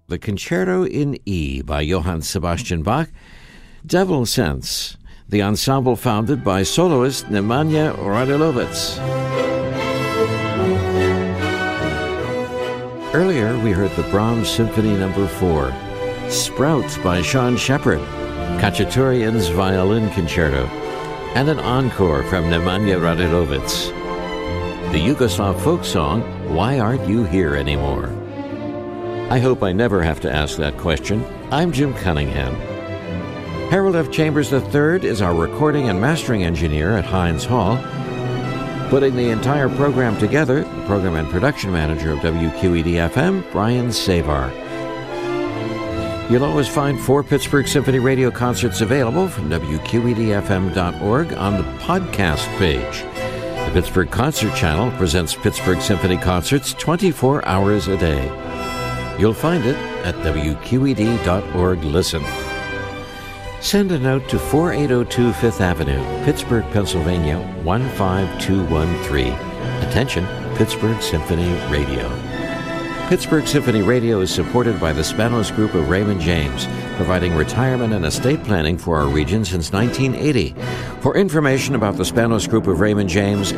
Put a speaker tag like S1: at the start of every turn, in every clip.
S1: the Concerto in E by Johann Sebastian Bach, Devil Sense, the ensemble founded by soloist Nemanja Radulovic. Earlier, we heard the Brahms Symphony No. 4, Sprout by Sean Shepard, Khachaturian's Violin Concerto, and an encore from Nemanja Radulovic. The Yugoslav folk song, Why Aren't You Here Anymore? I hope I never have to ask that question. I'm Jim Cunningham. Harold F. Chambers III is our recording and mastering engineer at Heinz Hall. Putting the entire program together, the program and production manager of WQED-FM, Brian Savar. You'll always find 4 Pittsburgh Symphony Radio concerts available from WQEDFM.org on the podcast page. The Pittsburgh Concert Channel presents Pittsburgh Symphony concerts 24 hours a day. You'll find it at WQED.org Listen. Send a note to 4802 Fifth Avenue, Pittsburgh, Pennsylvania, 15213. Attention, Pittsburgh Symphony Radio. Pittsburgh Symphony Radio is supported by the Spanos Group of Raymond James, providing retirement and estate planning for our region since 1980. For information about the Spanos Group of Raymond James,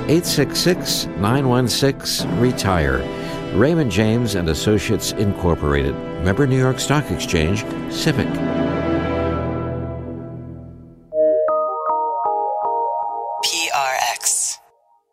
S1: 866-916-RETIRE. Raymond James and Associates Incorporated. Member New York Stock Exchange, Civic.